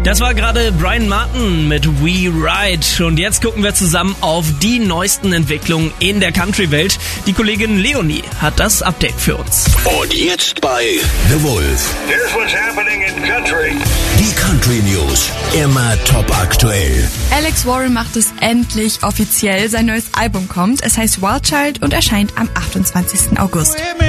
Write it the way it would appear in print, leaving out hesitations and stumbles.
Das war gerade Brian Martin mit We Ride. Und jetzt gucken wir zusammen auf die neuesten Entwicklungen in der Country-Welt. Die Kollegin Leonie hat das Update für uns. Und jetzt bei The Wolf. Here's what's happening in country. Die Country News. Immer top aktuell. Alex Warren macht es endlich offiziell. Sein neues Album kommt. Es heißt Wild Child und erscheint am 28. August.